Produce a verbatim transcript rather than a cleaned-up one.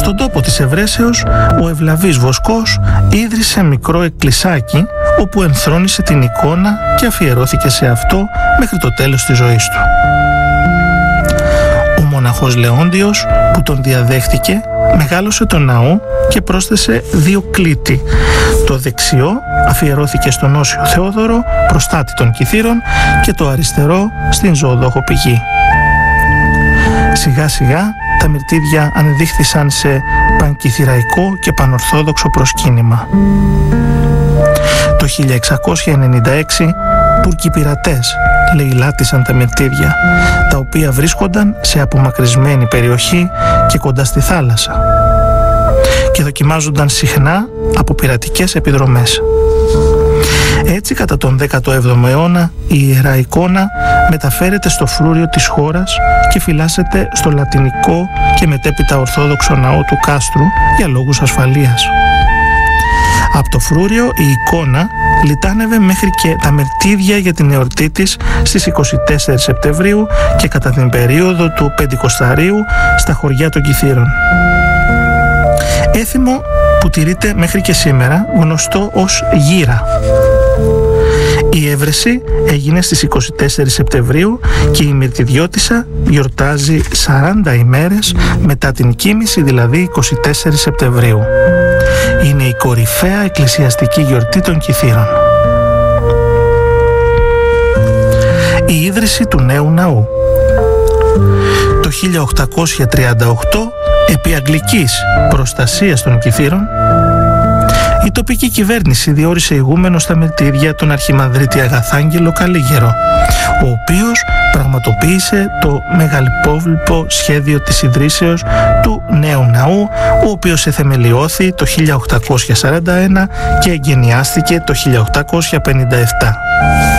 Στον τόπο της Ευρέσεως, ο ευλαβής Βοσκός ίδρυσε μικρό εκκλησάκι όπου ενθρόνησε την εικόνα και αφιερώθηκε σε αυτό μέχρι το τέλος της ζωής του. Ο μοναχός Λεόντιος που τον διαδέχτηκε μεγάλωσε τον ναό και πρόσθεσε δύο κλήτη. Το δεξιό αφιερώθηκε στον Όσιο Θεόδωρο, προστάτη των Κιθήρων, και το αριστερό στην Ζωοδόχο Πηγή. Σιγά σιγά τα μυρτήρια ανεδείχθησαν σε πανκιθυραϊκό και πανορθόδοξο προσκύνημα. Το χίλια εξακόσια ενενήντα έξι Τούρκοι πειρατές λαιλάτισαν τα μυρτήρια, τα οποία βρίσκονταν σε απομακρυσμένη περιοχή και κοντά στη θάλασσα και δοκιμάζονταν συχνά από πειρατικές επιδρομές. Έτσι, κατά τον δέκατο έβδομο αιώνα, η Ιερά Εικόνα μεταφέρεται στο φρούριο της χώρας και φυλάσσεται στο λατινικό και μετέπειτα ορθόδοξο ναό του Κάστρου για λόγους ασφαλείας. Από το φρούριο η εικόνα λιτάνευε μέχρι και τα μερτίδια για την εορτή της στις είκοσι τέσσερις Σεπτεμβρίου και κατά την περίοδο του Πεντηκοσταρίου στα χωριά των Κιθήρων. Έθιμο που τηρείται μέχρι και σήμερα, γνωστό ως γύρα. Η έβρεση έγινε στις είκοσι τέσσερις Σεπτεμβρίου και η μυρτιδιώτισσα γιορτάζει σαράντα ημέρες μετά την κοίμηση, δηλαδή είκοσι τέσσερις Σεπτεμβρίου. Είναι η κορυφαία εκκλησιαστική γιορτή των Κιθήρων. Η ίδρυση του νέου ναού. Το χίλια οκτακόσια τριάντα οκτώ, επί αγγλικής προστασίας των Κιθήρων, η τοπική κυβέρνηση διόρισε ηγούμενο στα μυρτήρια τον Αρχιμανδρίτη Αγαθάγγελο Καλίγερο, ο οποίος πραγματοποίησε το μεγαλυπόβληπο σχέδιο της ιδρύσεως του νέου ναού, ο οποίος εθεμελιώθη το χίλια οκτακόσια σαράντα ένα και εγκαινιάστηκε το χίλια οκτακόσια πενήντα επτά.